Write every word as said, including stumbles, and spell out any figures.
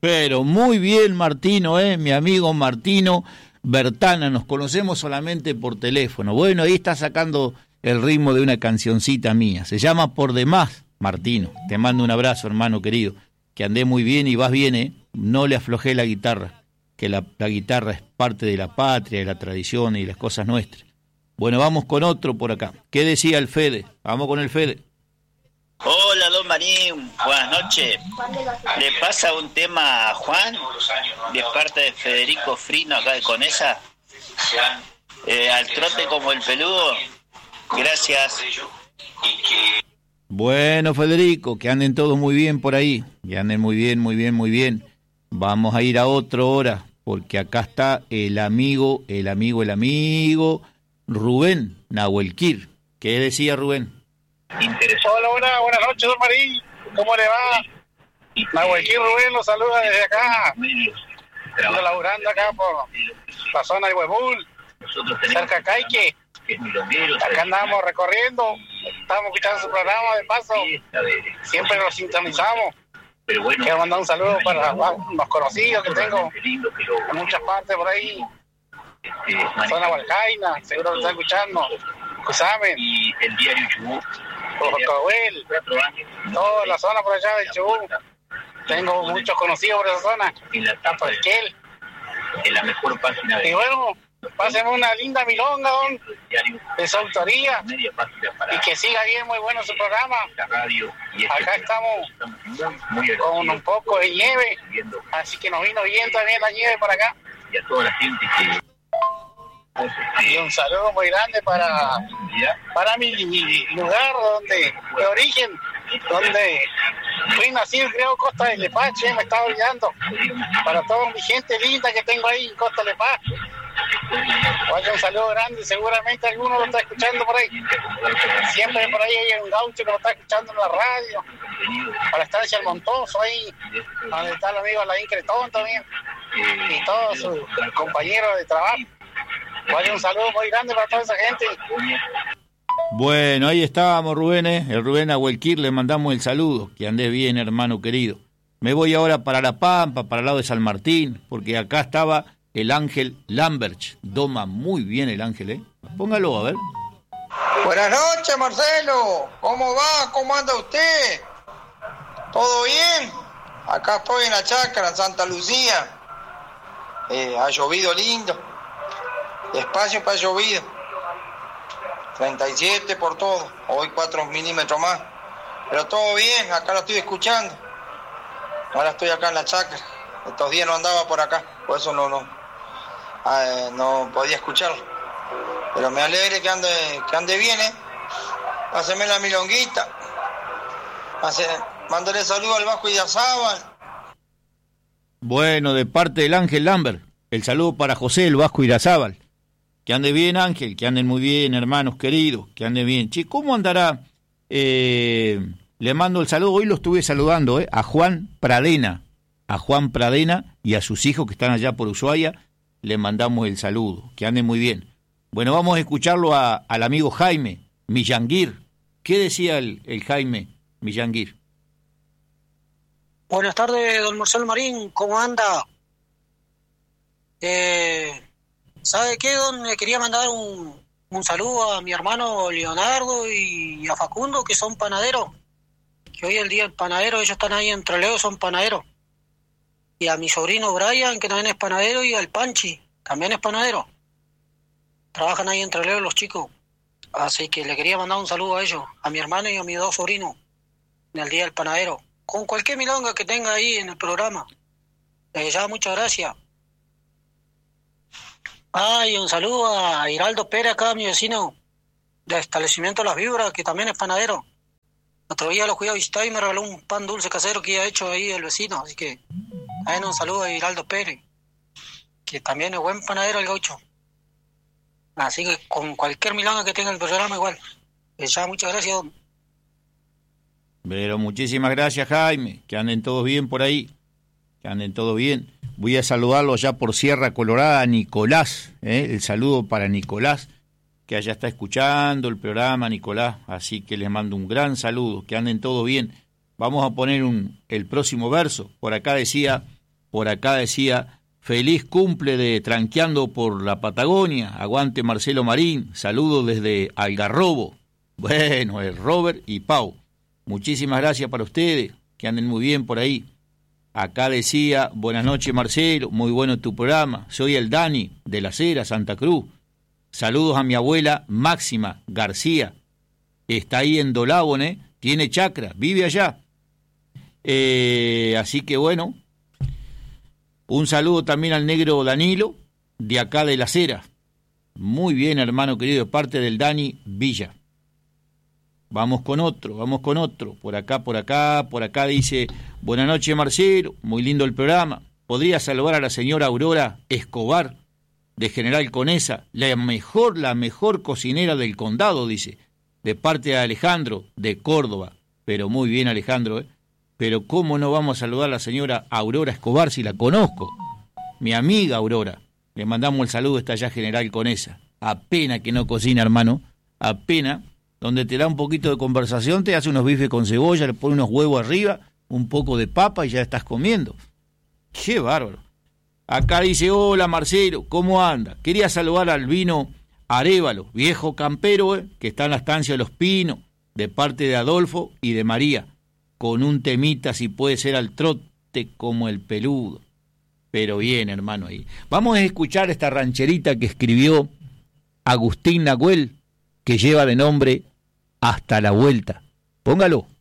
Pero muy bien, Martino, ¿eh? Mi amigo Martino Bertana, nos conocemos solamente por teléfono. Bueno, ahí está sacando el ritmo de una cancioncita mía. Se llama Por Demás, Martino. Te mando un abrazo, hermano querido. Que andé muy bien y vas bien, ¿eh? No le aflojé la guitarra, que la, la guitarra es parte de la patria, de la tradición y las cosas nuestras. Bueno, vamos con otro por acá. ¿Qué decía el Fede? Vamos con el Fede. Hola, don Marín, buenas noches. Le pasa un tema a Juan, de parte de Federico Frino, acá de Conesa. Eh, al trote como el peludo. Gracias. Bueno, Federico, que anden todos muy bien por ahí. Que anden muy bien, muy bien, muy bien. Vamos a ir a otra hora, porque acá está el amigo, el amigo, el amigo, Rubén Nahuelquir. ¿Qué decía Rubén? Hola, buenas, buenas noches, don Marín. ¿Cómo le va? Nahuelquín Rubén lo saluda desde acá. Ando laburando acá por la zona de Huemul, cerca de Caique. Acá andamos recorriendo, estamos escuchando su programa de paso. Siempre nos sintonizamos. Quiero mandar un saludo para los conocidos que tengo en muchas partes por ahí. Zona Hualcaina, seguro lo están escuchando. Cusamen. Y el diario Chubut. Jocahuel, toda la zona por allá del Chubut. Tengo muchos conocidos por esa zona. En la tapa del Kel. En la mejor página de... Y bueno, pásenme una linda milonga, don, de su autoría. Y que siga bien, muy bueno su programa. Acá estamos con un poco de nieve, así que nos vino bien también la nieve por acá. Y a toda la gente que... Y un saludo muy grande para para mi, mi lugar donde de origen, donde fui nacido y creo Costa del Lepache, me estaba olvidando. Para toda mi gente linda que tengo ahí en Costa del Lepache. Vaya un saludo grande, seguramente alguno lo está escuchando por ahí. Siempre por ahí hay un gaucho que lo está escuchando en la radio. Para la estancia El Montoso, ahí donde está el amigo Alain Cretón también. Y todos sus compañeros de trabajo. Vaya un saludo muy grande para toda esa gente. Bueno, ahí estábamos, Rubén, ¿eh? El Rubén Nahuelquir, le mandamos el saludo. Que andes bien, hermano querido. Me voy ahora para La Pampa, para el lado de San Martín, porque acá estaba el Ángel Lamberch. Doma muy bien el Ángel, ¿eh? Póngalo, a ver. Buenas noches, Marcelo. ¿Cómo va? ¿Cómo anda usted? ¿Todo bien? Acá estoy en la chacra, Santa Lucía. Eh, ha llovido lindo. Despacio para llovido. treinta y siete por todo. Hoy cuatro milímetros más. Pero todo bien, acá lo estoy escuchando. Ahora estoy acá en la chacra. Estos días no andaba por acá, por eso no no, eh, no podía escucharlo. Pero me alegre que ande, que ande bien, ¿eh? Páseme la milonguita. Hace, mándale saludo al Vasco Idiazábal. Bueno, de parte del Ángel Lambert, el saludo para José el Vasco Idiazábal. Que ande bien, Ángel, que anden muy bien, hermanos queridos, que anden bien. Che, ¿cómo andará? Eh, le mando el saludo, hoy lo estuve saludando, eh, a Juan Pradena, a Juan Pradena y a sus hijos que están allá por Ushuaia, le mandamos el saludo, que anden muy bien. Bueno, vamos a escucharlo a, al amigo Jaime Millanguir. ¿Qué decía el, el Jaime Millanguir? Buenas tardes, don Marcelo Marín, ¿cómo anda? Eh... ¿Sabe qué, don? Le quería mandar un, un saludo a mi hermano Leonardo y a Facundo, que son panaderos. Que hoy el día el panadero, ellos están ahí en Trelew, son panaderos. Y a mi sobrino Brian, que también es panadero, y al Panchi, también es panadero. Trabajan ahí en Trelew los chicos. Así que le quería mandar un saludo a ellos, a mi hermano y a mis dos sobrinos, en el día del panadero. Con cualquier milonga que tenga ahí en el programa. Eh, ya, muchas gracias. Ah, y un saludo a Hiraldo Pérez, acá mi vecino de establecimiento Las Víboras, que también es panadero. Otro día lo fui a visitar y me regaló un pan dulce casero que había hecho ahí el vecino, así que ahí un saludo a Hiraldo Pérez, que también es buen panadero el gaucho. Así que con cualquier milonga que tenga el programa igual. Ya, muchas gracias. Pero muchísimas gracias, Jaime, que anden todos bien por ahí, que anden todos bien. Voy a saludarlo allá por Sierra Colorada, a Nicolás, ¿eh? El saludo para Nicolás, que allá está escuchando el programa, Nicolás, así que les mando un gran saludo, que anden todos bien. Vamos a poner un, el próximo verso, por acá decía Por acá decía, feliz cumple de Tranqueando por la Patagonia, aguante Marcelo Marín, saludos desde Algarrobo. Bueno, el Robert y Pau, muchísimas gracias para ustedes, que anden muy bien por ahí. Acá decía, buenas noches Marcelo, muy bueno tu programa, soy el Dani de La Cera, Santa Cruz. Saludos a mi abuela Máxima García, está ahí en Dolabone, tiene chacra, vive allá. Eh, así que bueno, un saludo también al negro Danilo, de acá de La Cera. Muy bien, hermano querido, de parte del Dani Villa. Vamos con otro, vamos con otro. Por acá, por acá, por acá dice, buenas noches Marcelo, muy lindo el programa. ¿Podría saludar a la señora Aurora Escobar, de General Conesa, la mejor, la mejor cocinera del condado, dice, de parte de Alejandro, de Córdoba? Pero muy bien, Alejandro, ¿eh? Pero ¿cómo no vamos a saludar a la señora Aurora Escobar si la conozco? Mi amiga Aurora. Le mandamos el saludo, está allá General Conesa. Apenas que no cocina, hermano. Apenas, donde te da un poquito de conversación, te hace unos bifes con cebolla, le pone unos huevos arriba, un poco de papa y ya estás comiendo. ¡Qué bárbaro! Acá dice, hola Marcelo, ¿cómo anda? Quería saludar al Vino Arévalo, viejo campero, eh, que está en la estancia de Los Pinos, de parte de Adolfo y de María, con un temita si puede ser al trote como el peludo. Pero bien, hermano, ahí. Vamos a escuchar esta rancherita que escribió Agustín Nahuel, que lleva de nombre Hasta la Vuelta. Póngalo.